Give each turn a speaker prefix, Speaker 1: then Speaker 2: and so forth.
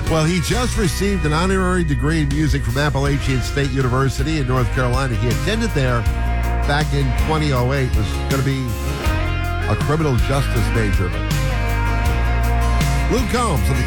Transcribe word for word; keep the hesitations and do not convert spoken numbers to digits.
Speaker 1: Well, he just received an honorary degree in music from Appalachian State University in North Carolina. He attended there back in twenty oh eight. Was going to be a criminal justice major. Luke Combs of the